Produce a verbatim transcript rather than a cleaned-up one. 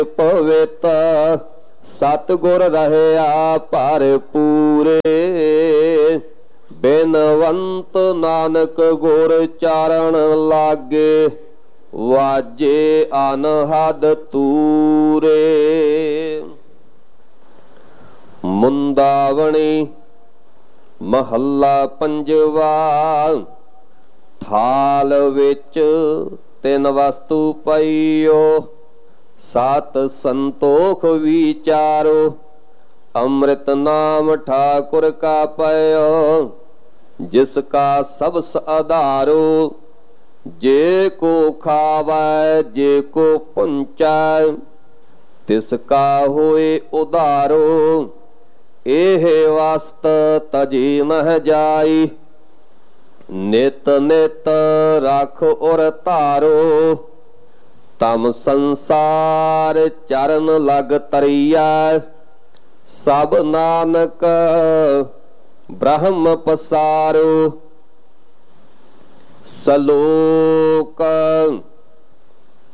ਪਵਿੱਤ ਸਤਿਗੁਰ ਰਹਿਆ ਭਰਪੂਰੇ। ਬਿਨਵੰਤ ਨਾਨਕ ਗੁਰ ਚਾਰਨ ਲਾਗੇ, ਵਾਜੇ ਅਨਹਦ ਤੂਰੇ। ਮੁੰਦਾਵਣੀ ਮਹੱਲਾ ਪੰਜਵਾ। ਥਾਲ ਵਿੱਚ ਤਿੰਨ ਵਸਤੂ ਪਈਓ, ਸਤ ਸੰਤੋਖ ਵਿਚਾਰੋ। ਅੰਮ੍ਰਿਤ ਨਾਮ ਠਾਕੁਰ ਕਾ ਪਇਓ, ਜਿਸ ਕਾ ਸਬਸ ਆਧਾਰੋ। ਜੇ ਕੋ ਖਾਵੈ ਜੇ ਕੋ ਪੁੰਚੈ, ਤਿਸ ਕਾ ਹੋਏ ਉਧਾਰੋ। ਇਹ ਵਸਤ ਤਜੀ ਨਹਿ ਜਾਈ, ਨਿਤ ਨਿਤ ਰਖ ਔਰ ਧਾਰੋ। ਤਮ ਸੰਸਾਰ ਚਰਨ ਲਗ ਤਰੀਐ, ਸਭ ਨਾਨਕ ਬ੍ਰਹਮ ਪਸਾਰੋ। ਸਲੋਕ